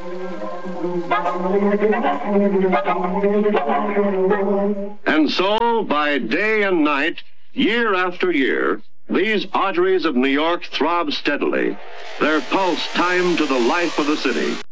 And so, by day and night, year after year, these arteries of New York throb steadily, their pulse timed to the life of the city.